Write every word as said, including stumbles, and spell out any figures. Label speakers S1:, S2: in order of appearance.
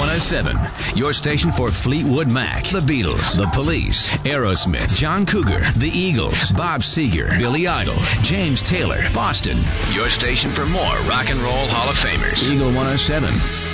S1: one oh seven, your station for Fleetwood Mac, the Beatles, the Police, Aerosmith, John Cougar, the Eagles, Bob Seger, Billy Idol, James Taylor, Boston. Your station for more Rock and Roll Hall of Famers. Eagle one oh seven.